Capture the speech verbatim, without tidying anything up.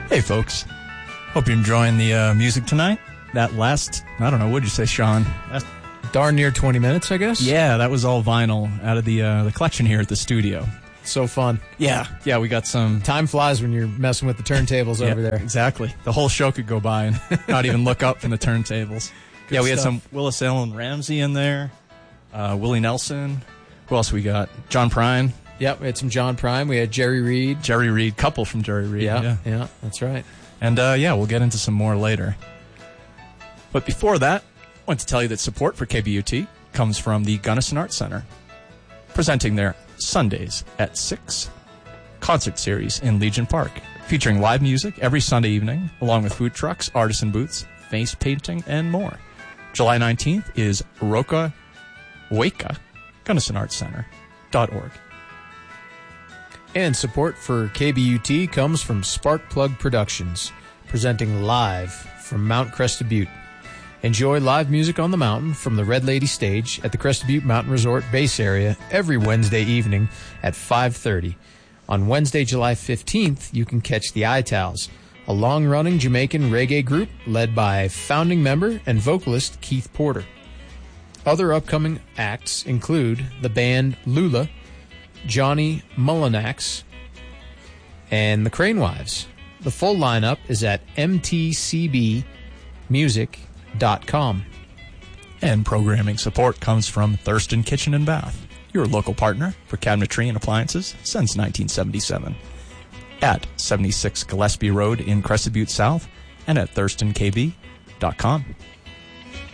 Hey, folks. Hope you're enjoying the uh, music tonight. That last, I don't know, what did you say, Sean? Last, darn near twenty minutes, I guess? Yeah, that was all vinyl out of the uh, the collection here at the studio. So fun. Yeah, yeah, we got some... Time flies when you're messing with the turntables yeah, over there. Exactly. The whole show could go by and not even look up from the turntables. Good yeah, we stuff. had some Willis Allen Ramsey in there, uh, Willie Nelson. Who else we got? John Prine. Yep, we had some John Prine. We had Jerry Reed. Jerry Reed, couple from Jerry Reed. Yeah, yeah, yeah, that's right. And, uh, yeah, we'll get into some more later. But before that, I want to tell you that support for K B U T comes from the Gunnison Arts Center, presenting their Sundays at six concert series in Legion Park, featuring live music every Sunday evening, along with food trucks, artisan booths, face painting, and more. July nineteenth is Roka Waka, Gunnison Arts Center dot org. And support for K B U T comes from Sparkplug Productions, presenting live from Mount Crested Butte. Enjoy live music on the mountain from the Red Lady stage at the Crested Butte Mountain Resort base area every Wednesday evening at five thirty. On Wednesday, July fifteenth, you can catch the Itals, a long-running Jamaican reggae group led by founding member and vocalist Keith Porter. Other upcoming acts include the band Lula, Johnny Mullinax, and the Crane Wives. The full lineup is at m t c b music dot com. And programming support comes from Thurston Kitchen and Bath, your local partner for cabinetry and appliances since nineteen seventy-seven. At seventy-six Gillespie Road in Crested Butte South and at thurston k b dot com.